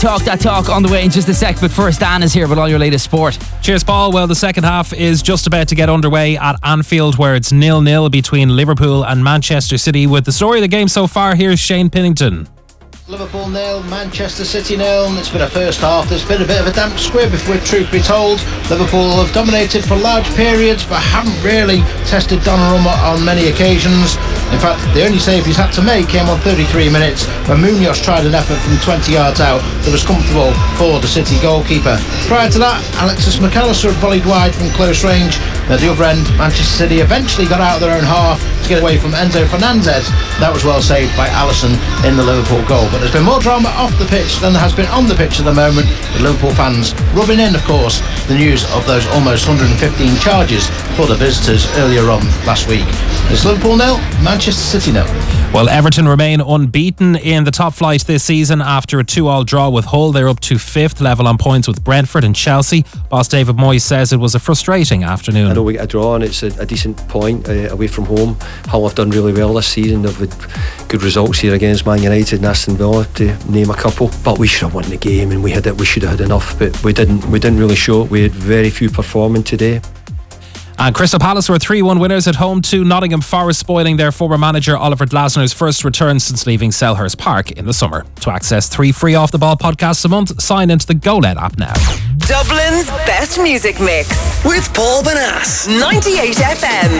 Talk That Talk on the way in just a sec, but first Dan is here with all your latest sport. Cheers, Paul. Well, the second half is just about to get underway at Anfield, where it's 0-0 between Liverpool and Manchester City. With the story of the game so far, here's Shane Pennington. Liverpool 0, Manchester City 0. It's been a first half that's been a bit of a damp squib, if we're truth be told. Liverpool have dominated for large periods but haven't really tested Donnarumma on many occasions. In fact, the only save he's had to make came on 33 minutes when Munoz tried an effort from 20 yards out that was comfortable for the City goalkeeper. Prior to that, Alexis McAllister had volleyed wide from close range. At the other end, Manchester City eventually got out of their own half to get away from Enzo Fernandez. That was well saved by Alisson in the Liverpool goal. But there's been more drama off the pitch than there has been on the pitch at the moment, with Liverpool fans rubbing in, of course, the news of those almost 115 charges for the visitors earlier on last week. It's Liverpool 0, Manchester City 0. Well, Everton remain unbeaten in the top flight this season after a 2-2 draw with Hull. They're up to 5th, level on points with Brentford and Chelsea. Boss David Moyes says it was a frustrating afternoon. I know we get a draw and it's a decent point away from home. Hull have done really well this season. They've had good results here against Man United and Aston Villa, to name a couple. But we should have won the game, and we should have had enough, but we didn't really show it. We had very few performing today. And Crystal Palace were 3-1 winners at home to Nottingham Forest, spoiling their former manager Oliver Glasner's first return since leaving Selhurst Park in the summer. To access 3 free Off The Ball podcasts a month, sign into the GoLed app now. Dublin's best music mix with Paul Bonas. 98 FM.